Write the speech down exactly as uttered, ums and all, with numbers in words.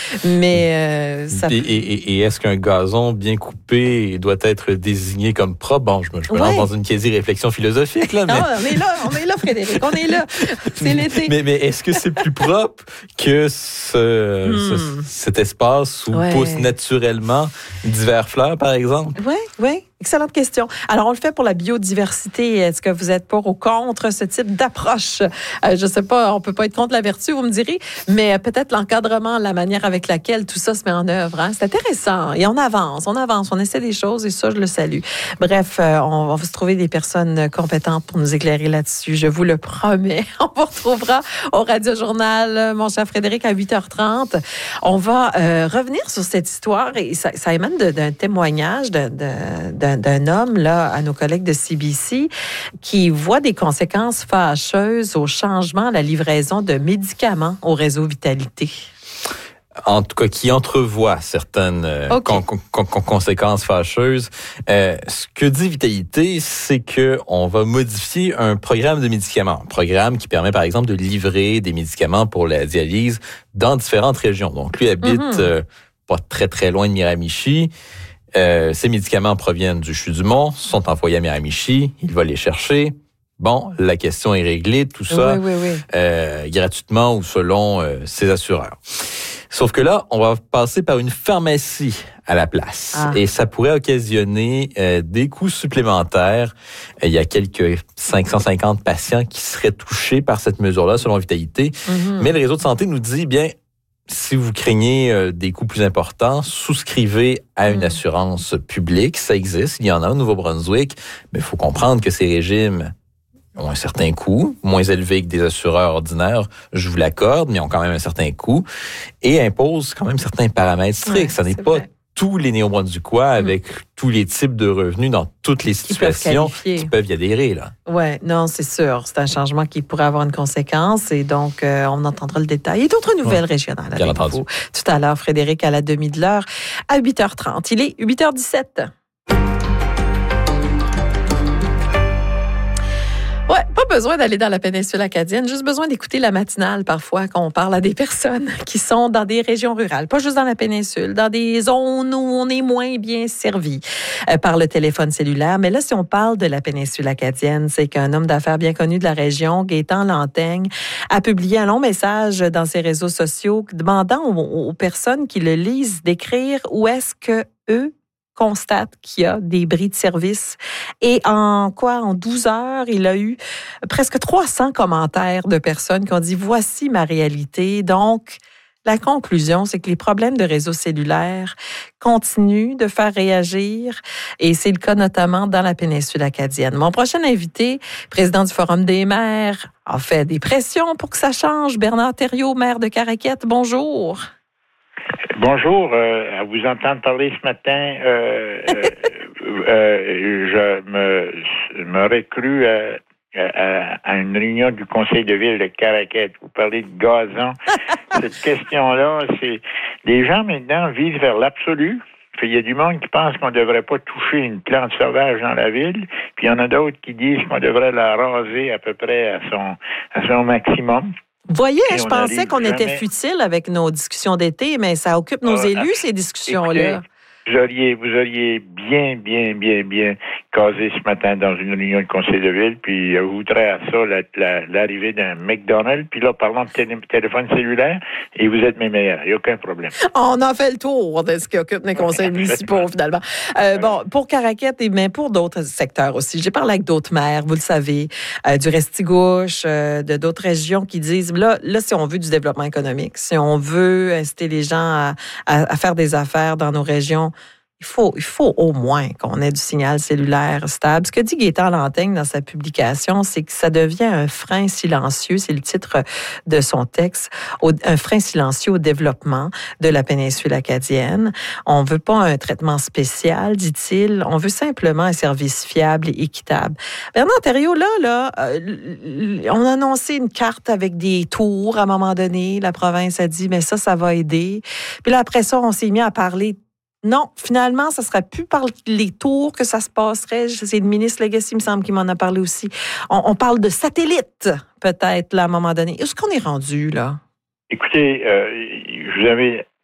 Mais euh, ça... Et, et, et est-ce qu'un gazon bien coupé doit être désigné comme propre? Bon, je me, je me lance ouais. dans une quasi-réflexion philosophique, là. Mais... Non, on est là, on est là, Frédéric, on est là. C'est l'été. Mais, mais est-ce que c'est plus propre que ce, hmm. ce, cet espace où ouais. poussent naturellement diverses fleurs, par exemple? Oui, oui. Excellente question. Alors, on le fait pour la biodiversité. Est-ce que vous êtes pour ou contre ce type d'approche? Euh, je ne sais pas, on ne peut pas être contre la vertu, vous me direz, mais peut-être l'encadrement, la manière avec laquelle tout ça se met en œuvre. Hein? C'est intéressant. Et on avance, on avance, on essaie des choses et ça, je le salue. Bref, euh, on, on va se trouver des personnes compétentes pour nous éclairer là-dessus. Je vous le promets. On vous retrouvera au Radio Journal, mon cher Frédéric, à huit heures trente. On va euh, revenir sur cette histoire et ça, ça émane de, d'un témoignage de, de, de D'un, d'un homme, là, à nos collègues de C B C, qui voit des conséquences fâcheuses au changement à la livraison de médicaments au réseau Vitalité. En tout cas, qui entrevoit certaines euh, okay. con, con, con, conséquences fâcheuses. Euh, ce que dit Vitalité, c'est que on va modifier un programme de médicaments. Un programme qui permet, par exemple, de livrer des médicaments pour la dialyse dans différentes régions. Donc, lui habite mm-hmm. euh, pas très, très loin de Miramichi. Euh, ces médicaments proviennent du C H U du Mont, sont envoyés à Miramichi, il va les chercher. Bon, la question est réglée, tout ça, oui, oui, oui. Euh, gratuitement ou selon euh, ses assureurs. Sauf que là, on va passer par une pharmacie à la place. Ah. Et ça pourrait occasionner euh, des coûts supplémentaires. Il y a quelques cinq cent cinquante patients qui seraient touchés par cette mesure-là, selon Vitalité. Mm-hmm. Mais le réseau de santé nous dit, bien, si vous craignez euh, des coûts plus importants, souscrivez à une mmh. assurance publique. Ça existe, il y en a au Nouveau-Brunswick, mais il faut comprendre que ces régimes ont un certain coût, moins élevé que des assureurs ordinaires, je vous l'accorde, mais ont quand même un certain coût, et imposent quand même certains paramètres stricts. Ouais, ça n'est pas vrai. Tous les Néo-Brunswickois avec mmh. tous les types de revenus dans toutes les situations qui peuvent, qui peuvent y adhérer. Là. Oui, non, c'est sûr. C'est un changement qui pourrait avoir une conséquence et donc euh, on entendra le détail. Et d'autres nouvelles ouais. régionales avec Bien entendu. vous. Tout à l'heure, Frédéric, à la demi de l'heure, à huit heures trente. Il est huit heures dix-sept. Ouais, pas besoin d'aller dans la péninsule acadienne, juste besoin d'écouter la matinale parfois quand on parle à des personnes qui sont dans des régions rurales, pas juste dans la péninsule, dans des zones où on est moins bien servi euh, par le téléphone cellulaire. Mais là, si on parle de la péninsule acadienne, c'est qu'un homme d'affaires bien connu de la région, Gaétan Lanteigne, a publié un long message dans ses réseaux sociaux demandant aux, aux personnes qui le lisent d'écrire où est-ce que eux constate qu'il y a des bris de service. Et en quoi? En douze heures, il a eu presque trois cents commentaires de personnes qui ont dit « Voici ma réalité ». Donc, la conclusion, c'est que les problèmes de réseau cellulaire continuent de faire réagir et c'est le cas notamment dans la péninsule acadienne. Mon prochain invité, président du Forum des maires, a fait des pressions pour que ça change. Bernard Thériault, maire de Caraquette, bonjour. Bonjour, euh, à vous entendre parler ce matin, euh, euh, euh, je me m'aurais cru à, à, à une réunion du conseil de ville de Caraquette. Vous parlez de gazon. Cette question-là, c'est les gens maintenant visent vers l'absolu. Il y a du monde qui pense qu'on ne devrait pas toucher une plante sauvage dans la ville, puis il y en a d'autres qui disent qu'on devrait la raser à peu près à son à son maximum. Vous voyez, et je pensais qu'on jamais... était futile avec nos discussions d'été, mais ça occupe nos ah, élus, ces discussions-là. Écoutez, vous auriez, vous auriez bien, bien, bien, bien casé ce matin dans une réunion de conseil de ville, puis vous voudrez à ça la, la, l'arrivée d'un McDonald's, puis là, parlons de télé, téléphone cellulaire, et vous êtes mes meilleurs, il n'y a aucun problème. On a fait le tour de ce qui occupe les conseils municipaux, finalement. Euh, bon, pour Caraquette, mais pour d'autres secteurs aussi. J'ai parlé avec d'autres maires, vous le savez, euh, du Restigouche, euh, de d'autres régions qui disent, là, là, si on veut du développement économique, si on veut inciter les gens à, à, à faire des affaires dans nos régions, Il faut, il faut au moins qu'on ait du signal cellulaire stable. Ce que dit Gaétan Lanteigne dans sa publication, c'est que ça devient un frein silencieux, c'est le titre de son texte, au, un frein silencieux au développement de la péninsule acadienne. On ne veut pas un traitement spécial, dit-il, on veut simplement un service fiable et équitable. Bernard Thériault, là, là euh, on a annoncé une carte avec des tours à un moment donné. La province a dit, mais ça, ça va aider. Puis là, après ça, on s'est mis à parler. Non, finalement, ça ne serait plus par les tours que ça se passerait. C'est le ministre Legacy, il me semble, qui m'en a parlé aussi. On, on parle de satellites, peut-être, là, à un moment donné. Où est-ce qu'on est rendu, là? Écoutez, euh, vous avez